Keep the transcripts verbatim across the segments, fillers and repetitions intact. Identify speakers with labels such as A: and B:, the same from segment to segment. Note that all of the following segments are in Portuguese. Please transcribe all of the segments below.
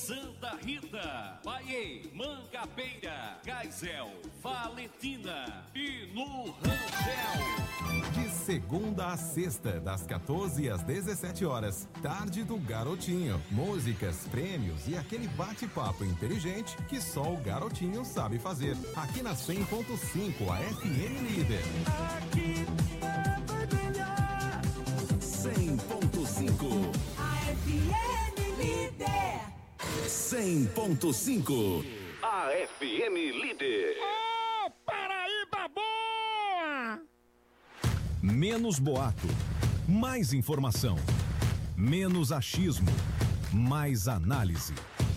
A: Santa Rita, Paiê, Mangabeira, Gaisel, Valentina e no Rangel.
B: De segunda a sexta, das quatorze às dezessete horas, Tarde do Garotinho. Músicas, prêmios e aquele bate-papo inteligente que só o Garotinho sabe fazer. Aqui na cem ponto cinco, a F M Líder.
C: Aqui é melhor.
B: cem ponto cinco.
C: A F M Líder.
B: cem ponto cinco.
A: A F M Líder.
C: Ô, Paraíba boa!
B: Menos boato, mais informação. Menos achismo, mais análise.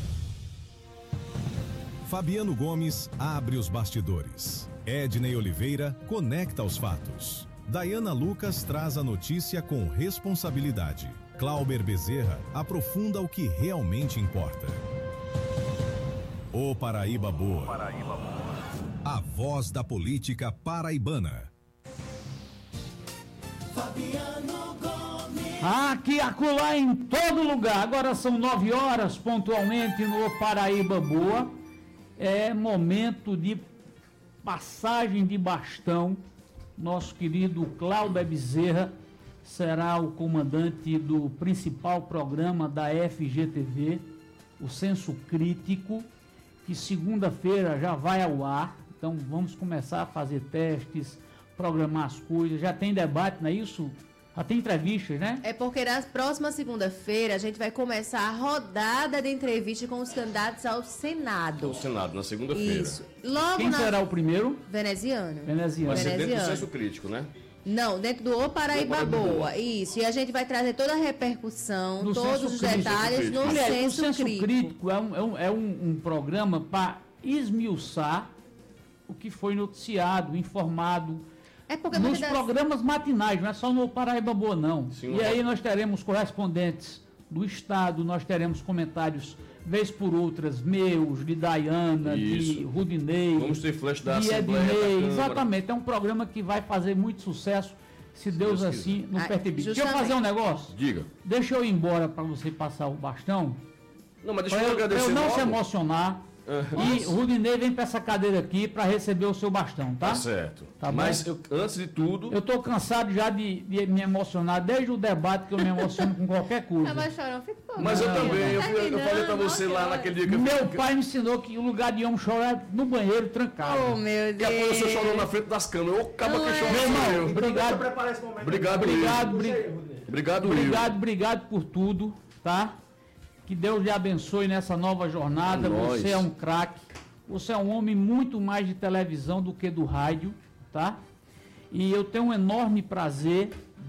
B: Fabiano Gomes abre os bastidores. Ednei Oliveira conecta os fatos. Dayana Lucas traz a notícia com responsabilidade. Clauber Bezerra aprofunda o que realmente importa. O Paraíba Boa.
A: Paraíba Boa.
B: A voz da política paraibana.
C: Fabiano Gomes.
D: Aqui, acolá, em todo lugar. Agora são nove horas, pontualmente no Paraíba Boa. É momento de passagem de bastão. Nosso querido Clauber Bezerra será o comandante do principal programa da F G T V, o Senso Crítico, que segunda-feira já vai ao ar. Então vamos começar a fazer testes, programar as coisas. Já tem debate, não é isso? Já tem entrevistas, né?
E: É porque na próxima segunda-feira a gente vai começar a rodada de entrevista com os candidatos ao Senado.
F: No Senado, na segunda-feira.
E: Isso. Logo
D: Quem
E: na...
D: será o primeiro?
E: Veneziano.
D: Veneziano.
F: Vai ser dentro do
E: Veneziano.
F: senso crítico, né?
E: Não, dentro do O Paraíba
F: Do Paraíba
E: Boa.
F: Boa.
E: Isso. E a gente vai trazer toda a repercussão,
D: No
E: todos
D: Senso
E: os
D: Crítico.
E: detalhes no
D: Aliás, o
E: Senso
D: Senso
E: Crítico.
D: Crítico é um, é um, é um, um programa para esmiuçar o que foi noticiado, informado
E: É porque
D: nos
E: muitas das-
D: programas matinais, não é só no Paraíba Boa, não.
F: Sim,
D: e
F: não.
D: aí nós teremos correspondentes do Estado, nós teremos comentários, vez por outras, meus, de Dayana, de
F: Isso.
D: Rudinei,
F: Vamos ter flash da
D: de
F: Assembleia, da
D: Ednei.
F: Câmara.
D: Exatamente, é um programa que vai fazer muito sucesso, se Deus,
F: Deus
D: assim nos
E: Ah,
D: permitir. Deixa eu
E: justamente.
D: fazer um negócio.
F: Diga.
D: Deixa eu ir embora para você passar o bastão.
F: Não, mas deixa
D: Para
F: eu
D: eu, pra
F: agradecer
D: eu não
F: logo.
D: se emocionar. E Rudinei vem para essa cadeira aqui para receber o seu bastão, tá?
F: Tá certo.
D: Tá bom?
F: Mas eu- antes de tudo,
D: Eu tô cansado já de, de me emocionar, desde o debate que eu me emociono com qualquer coisa.
E: Tava chorando, ficou.
F: mas eu
D: Não,
F: também, eu,
E: Tá
F: fui- eu
E: terminando,
F: falei pra você lá
E: nossa,
F: naquele dia que eu
D: Meu
F: fiquei-
D: pai me ensinou que o lugar de homem chorar é no banheiro trancado.
E: Oh, meu
F: que a
E: Deus.
F: polícia chorou na frente das câmeras. Eu acaba
E: Não
F: que
E: é.
F: chorou.
D: Meu irmão,
F: eu.
D: obrigado,
F: Obrigado,
D: obrigado,
F: Will.
D: bri-
F: Obrigado, Will.
D: obrigado, obrigado por tudo, tá? Que Deus lhe abençoe nessa nova jornada.
F: É nóis.
D: Você é um craque. Você é um homem muito mais de televisão do que do rádio, tá? E eu tenho um enorme prazer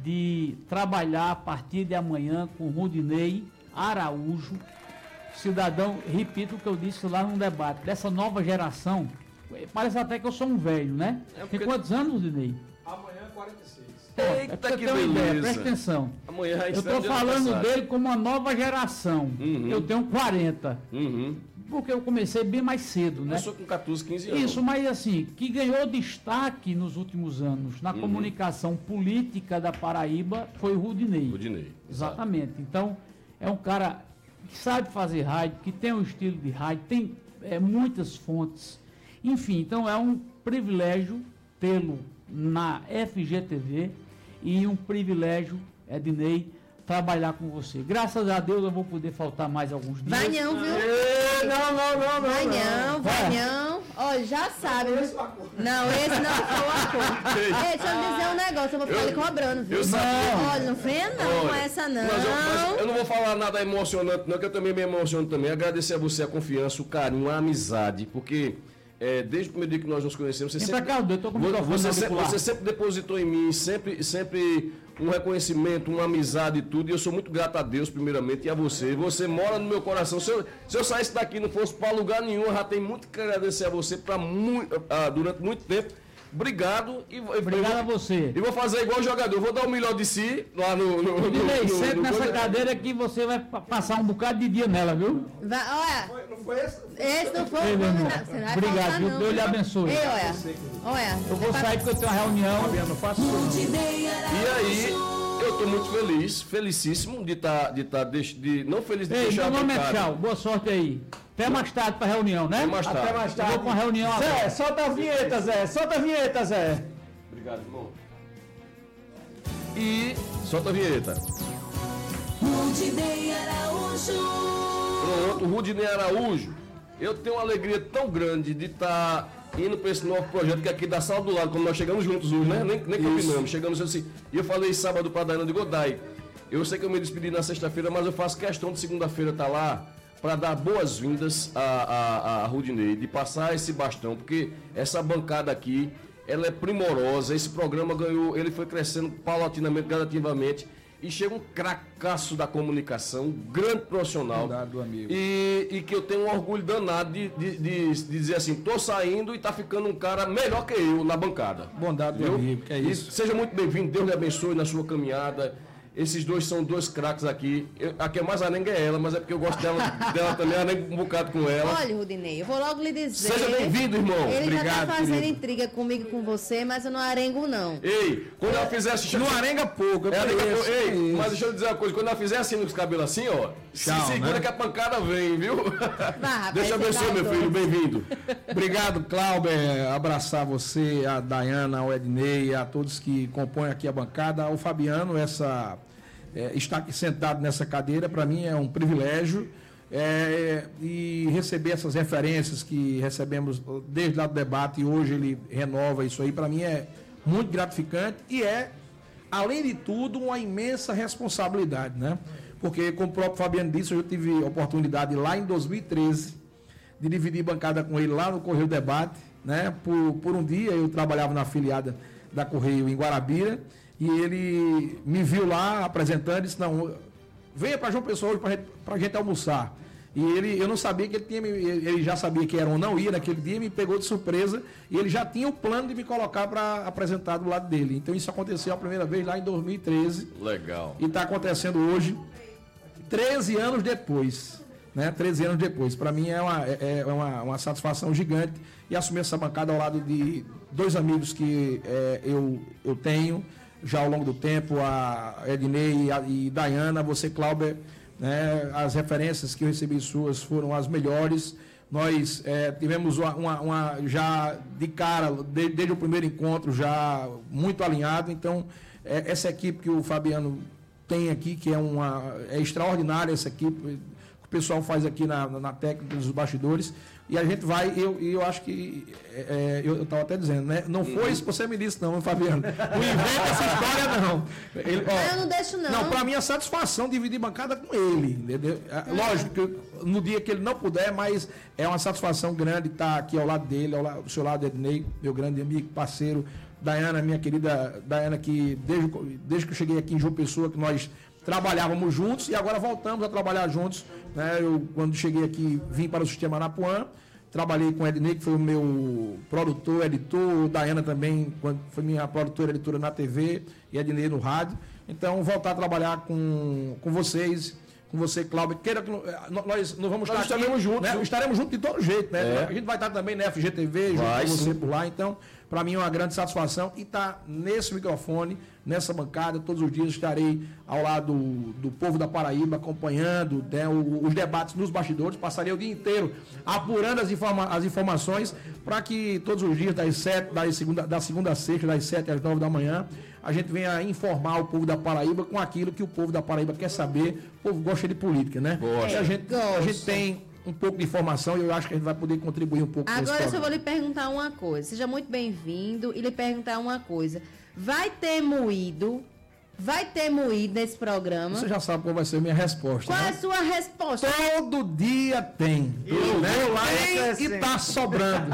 D: de trabalhar a partir de amanhã com Rudinei Araújo, cidadão, repito o que eu disse lá no debate, dessa nova geração. Parece até que eu sou um velho, né?
F: É porque-
D: Tem quantos anos, Rudinei?
G: Amanhã, quarenta e seis.
D: É
F: Eita,
D: pra você
F: que
D: ter uma ideia,
F: beleza.
D: presta atenção.
F: Amanhã é
D: Eu
F: estreia
D: estou
F: de
D: falando
F: aniversário.
D: dele como uma nova geração.
F: Uhum.
D: Eu tenho quarenta.
F: Uhum.
D: Porque eu comecei bem mais cedo, né?
F: Eu sou com quatorze, quinze anos.
D: Isso, mas assim, que ganhou destaque nos últimos anos na
F: Uhum.
D: comunicação política da Paraíba foi o Rudinei.
F: Rudinei,
D: Exatamente. Então, é um cara que sabe fazer rádio, que tem um estilo de rádio, tem é, muitas fontes. Enfim, então é um privilégio tê-lo na F G T V e um privilégio, Ednei, trabalhar com você. Graças a Deus eu vou poder faltar mais alguns dias.
E: Vai não, viu?
F: Ei, não, não, não, não.
E: Vai não, vai
D: É.
E: não. Olha, já sabe. Não, esse não foi o acordo. Ei, deixa eu dizer um negócio, eu vou ficar
F: Eu-
E: lhe cobrando, viu?
F: eu sabia.
E: Olha, não venha não com
F: Olha,
E: essa não.
F: Mas eu, mas eu não vou falar nada emocionante, não, que eu também me emociono também. Agradecer a você a confiança, o carinho, a amizade, porque é, desde o primeiro dia que nós nos conhecemos, você
D: Vem
F: sempre,
D: pra cá, eu tô com o microfone
F: você,
D: no
F: sempre,
D: auricular.
F: você sempre depositou em mim, sempre, sempre um reconhecimento, uma amizade e tudo. E eu sou muito grato a Deus, primeiramente, e a você. Você mora no meu coração. Se eu, se eu saísse daqui e não fosse para lugar nenhum, eu já tenho muito que agradecer a você pra muito, ah, durante muito tempo. Obrigado. E,
D: Obrigado a você.
F: E vou fazer igual o jogador, vou dar o melhor de si lá no. no, no,
D: Rudinei,
F: no-
D: sente
F: no-
D: nessa
F: no-
D: cadeira que você vai pa- passar um bocado de dia nela, viu?
E: Vai, olha,
G: Não foi esse?
E: esse não foi
D: Ei,
E: o
D: meu
E: nome
D: irmão.
E: da- você não vai
D: Obrigado,
E: faltar,
D: viu?
E: não.
D: Deus lhe abençoe.
E: Ei, olha, olha.
D: Eu vou sair porque eu tenho uma reunião.
G: Fabiano, faça isso.
F: E aí, Eu estou muito feliz, felicíssimo de estar, de estar, de, de, não feliz de
D: Ei,
F: deixar
D: meu nome é
F: bancada.
D: tchau. Boa sorte aí. Até mais tarde pra reunião, né?
F: Até mais tarde.
G: Até mais tarde.
D: Eu vou com a reunião
G: Zé,
D: agora.
G: solta a vinheta, Zé. Solta a vinheta, Zé.
F: Obrigado, irmão. E solta a vinheta.
C: Rudinei Araújo.
F: Pronto, Rudinei Araújo. Eu tenho uma alegria tão grande de estar indo para esse novo projeto que é aqui da sala do lado, como nós chegamos juntos hoje, né? Nem, nem combinamos, chegamos assim. E eu falei sábado para a Daiana de Godai. Eu sei que eu me despedi na sexta-feira, mas eu faço questão de segunda-feira estar lá para dar boas-vindas a, a, a Rudinei, de passar esse bastão, porque essa bancada aqui, ela é primorosa. Esse programa ganhou, ele foi crescendo paulatinamente, gradativamente. E chega um cracaço da comunicação, um grande profissional.
G: Cuidado, amigo.
F: E, e que eu tenho um orgulho danado de, de, de, de dizer assim, tô saindo e tá ficando um cara melhor que eu na bancada.
G: Bondade do
F: Viu?
G: amigo, que é
F: E
G: isso.
F: seja muito bem-vindo, Deus lhe abençoe na sua caminhada. Esses dois são dois craques aqui. Eu, a que é mais arenga é ela, mas é porque eu gosto dela, dela também, arenga um bocado com ela.
E: Olha, Rudinei, eu vou logo lhe dizer.
F: Seja bem-vindo, irmão.
E: Ele já
F: Obrigado,
E: tá fazendo
F: querido.
E: intriga comigo e com você, mas eu não arengo, não.
F: Ei, quando ela fizer assim...
G: Não arenga pouco, eu
F: Ela liga,
G: conheço,
F: ei,
G: conheço.
F: mas deixa eu dizer uma coisa, quando ela fizer assim nos cabelos assim, ó,
G: Tchau,
F: se segura
G: né?
F: que a pancada vem, viu?
E: rapaz,
F: Deixa eu
E: você
F: abençoe,
E: tá
F: meu
E: doido.
F: filho, bem-vindo.
G: Obrigado, Cláudio. Abraçar você, a Daiana, ao Ednei, a todos que compõem aqui a bancada, ao Fabiano, essa, é, estar aqui sentado nessa cadeira, para mim é um privilégio. É, e receber essas referências que recebemos desde lá do debate e hoje ele renova isso aí, para mim é muito gratificante e é, além de tudo, uma imensa responsabilidade, né? Porque, como o próprio Fabiano disse, eu tive a oportunidade lá em dois mil e treze de dividir bancada com ele lá no Correio Debate, né? Por, por um dia eu trabalhava na afiliada da Correio em Guarabira e ele me viu lá apresentando e disse, não, venha para João Pessoa hoje para a gente almoçar. E ele, eu não sabia que ele tinha, ele já sabia que era ou não ia naquele dia, me pegou de surpresa e ele já tinha o plano de me colocar para apresentar do lado dele. Então isso aconteceu a primeira vez lá em dois mil e treze.
F: Legal.
G: E está acontecendo hoje, treze anos depois. Né? treze anos depois. Para mim é, uma, é, é uma, uma satisfação gigante e assumir essa bancada ao lado de dois amigos que é, eu, eu tenho já ao longo do tempo, a Ednei e, a, e Daiana, você, Cláudio. Né, as referências que eu recebi suas foram as melhores. Nós é, tivemos uma, uma, uma já de cara, de, desde o primeiro encontro, já muito alinhado. Então, é, essa equipe que o Fabiano tem aqui, que é uma é extraordinária, essa equipe, que o pessoal faz aqui na, na técnica dos bastidores. E a gente vai, eu, eu acho que, é, eu estava até dizendo, né? Não foi isso que você me disse, não, Fabiano. Não inventa essa história, não. Ele, ó,
E: Ah, eu não deixo, não.
G: Não, para mim é satisfação dividir bancada com ele, entendeu? É, lógico que no dia que ele não puder, mas é uma satisfação grande estar aqui ao lado dele, ao, lado, ao seu lado, Ednei, meu grande amigo, parceiro. Daiana, minha querida Daiana, que desde, desde que eu cheguei aqui em João Pessoa, que nós trabalhávamos juntos e agora voltamos a trabalhar juntos. Né? Eu, quando cheguei aqui, vim para o Sistema Anapuã, trabalhei com o Ednei, que foi o meu produtor, editor, Daiana também, quando foi minha produtora, editora na T V, e Ednei no rádio. Então, voltar a trabalhar com, com vocês, com você, Cláudio. Queira que nós não vamos
F: Nós
G: estar
F: estaremos
G: aqui,
F: juntos,
G: né?
F: viu?
G: Estaremos juntos de todo jeito, né?
F: É.
G: A gente vai estar também na F G T V, junto
F: Vai,
G: com você
F: sim.
G: por lá. Então, para mim é uma grande satisfação e estar nesse microfone, nessa bancada, todos os dias estarei ao lado do, do povo da Paraíba, acompanhando, né, o- os debates nos bastidores, passarei o dia inteiro apurando as, informa- as informações para que todos os dias, das sete, das segunda, da segunda a sexta, das sete às nove da manhã, a gente venha informar o povo da Paraíba com aquilo que o povo da Paraíba quer saber. O povo gosta de política, né?
F: Gosta.
G: E a gente, a
E: Gosta.
G: gente tem um pouco de informação e eu acho que a gente vai poder contribuir um pouco com esse
E: Agora eu só
G: programa.
E: vou lhe perguntar uma coisa. Seja muito bem-vindo e lhe perguntar uma coisa. Vai ter moído? Vai ter moído nesse programa?
G: Você já sabe qual vai ser a minha resposta.
E: Qual é
G: né?
E: a sua resposta?
G: Todo dia tem.
F: Eu
G: né?
F: vou lá
G: Tem e tá sobrando.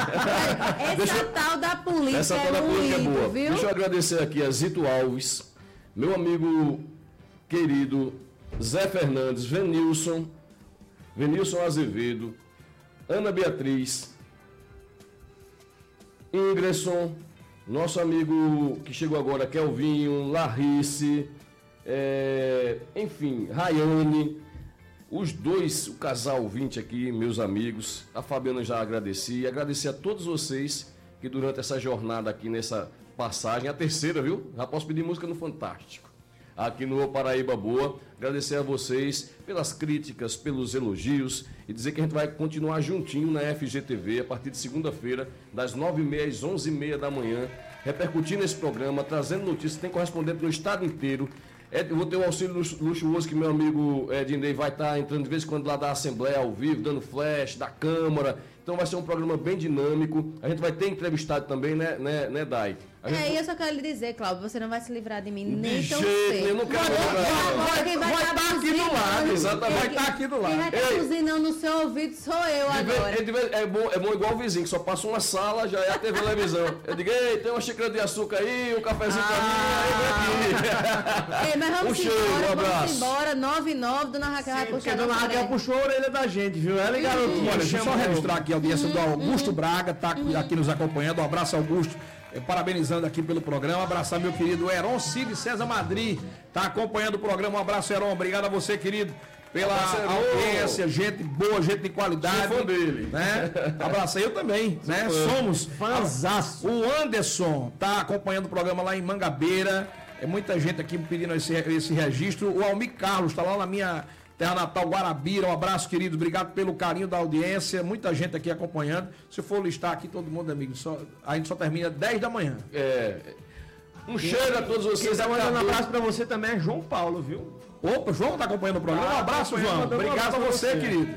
E: Essa tal da política
F: Essa
E: é
F: toda política é
E: moído,
F: boa.
E: viu?
F: Deixa eu agradecer aqui a Zito Alves, meu amigo querido Zé Fernandes, Venilson, Venilson Azevedo, Ana Beatriz, Ingresson, nosso amigo que chegou agora, Kelvinho, Larrice, é, enfim, Rayane, os dois, o casal vinte aqui, meus amigos, a Fabiana já agradeci, agradecer a todos vocês que durante essa jornada aqui, nessa passagem, a terceira, viu? Já posso pedir música no Fantástico. aqui no Paraíba Boa. Agradecer a vocês pelas críticas, pelos elogios e dizer que a gente vai continuar juntinho na F G T V a partir de segunda-feira, das nove e meia às onze e meia da manhã, repercutindo esse programa, trazendo notícias que tem correspondente no estado inteiro. É, eu vou ter um auxílio luxuoso que meu amigo Ednei vai estar entrando de vez em quando lá da Assembleia ao vivo, dando flash, da Câmara. Então vai ser um programa bem dinâmico. A gente vai ter entrevistado também, né, né, né Dai? A gente...
E: É, e eu só quero lhe dizer, Cláudio, você não vai se livrar de mim
F: De
E: nem tão
F: jeito,
E: cedo.
F: eu não quero
E: Agora,
F: livrar.
E: agora quem vai
G: Vai
E: estar
G: estar aqui do lado,
E: buzinando,
F: exatamente.
G: Vai estar aqui do lado.
E: Quem vai estar
F: Ei.
E: buzinando no seu ouvido sou eu
F: De vez-
E: agora.
F: de vez- é, bom, é bom igual o vizinho, que só passa uma sala, já é a T V televisão. Eu digo, ei, tem uma xícara de açúcar aí, um cafezinho pra mim, aí vem aqui.
E: Ei, mas vamos
F: Um cheiro, um
E: embora, vamos
F: abraço.
E: embora. nove e nove, Dona Raquel vai
H: Sim, porque
E: puxar
H: a dona
E: nossa
H: Raquel
E: orelha.
H: puxou a orelha da gente, viu? Ela e garotinho.
G: Olha, deixa eu só
H: chamou.
G: registrar aqui a audiência do
E: Uhum,
G: Augusto Braga, está aqui nos acompanhando. Um abraço, Augusto. Eh, Parabenizando aqui pelo programa. Abraçar meu querido Heron Cid César Madri. Está acompanhando o programa. Um abraço, Heron. Obrigado a você, querido, pela
F: Abraço, Heron.
G: audiência. Gente boa, gente de qualidade.
F: Sou fã dele.
G: Né? Abraço eu também. Né? Somos
H: Fanzaço.
G: o Anderson está acompanhando o programa lá em Mangabeira. É muita gente aqui pedindo esse, esse registro. O Almir Carlos está lá na minha terra natal, Guarabira. Um abraço, querido. Obrigado pelo carinho da audiência. Muita gente aqui acompanhando. Se for listar aqui, todo mundo, amigo, só, a gente só termina dez da manhã.
F: É, um cheiro a todos
H: Quem
F: vocês.
H: tá mandando um
F: Acabou.
H: abraço pra você também é João Paulo, viu?
G: Opa, João está acompanhando o programa.
H: Tá
G: Um abraço,
H: acompanhando,
G: João.
H: mandando um
G: Obrigado a
H: abraço pra
G: você,
H: você.
G: querido.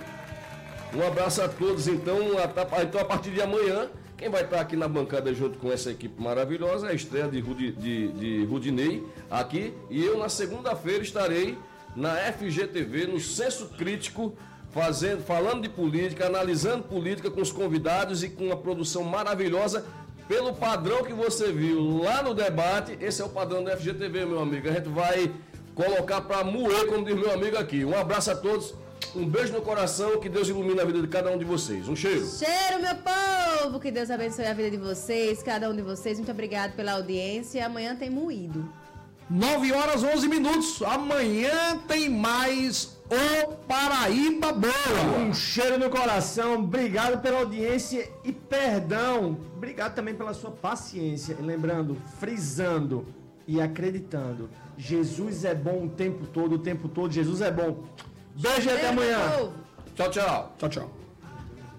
F: Um abraço a todos, então, a, então a partir de amanhã, quem vai estar aqui na bancada junto com essa equipe maravilhosa é a estreia de, Rudi, de, de Rudinei aqui, e eu na segunda-feira estarei na F G T V, no Senso Crítico, fazendo, falando de política, analisando política com os convidados e com uma produção maravilhosa, pelo padrão que você viu lá no debate. Esse é o padrão da F G T V, meu amigo, a gente vai colocar para moer, como diz meu amigo aqui. Um abraço a todos. Um beijo no coração, que Deus ilumine a vida de cada um de vocês. Um cheiro.
E: Cheiro, meu povo! Que Deus abençoe a vida de vocês, cada um de vocês. Muito obrigado pela audiência. Amanhã tem moído.
G: nove horas, onze minutos. Amanhã tem mais o Paraíba Boa.
H: Um cheiro no coração, obrigado pela audiência e perdão. Obrigado também pela sua paciência. E lembrando, frisando e acreditando, Jesus é bom o tempo todo, o tempo todo, Jesus é bom. Beijo e até
E: Cheiro, meu
H: amanhã.
E: povo!
F: Tchau, tchau.
G: Tchau, tchau.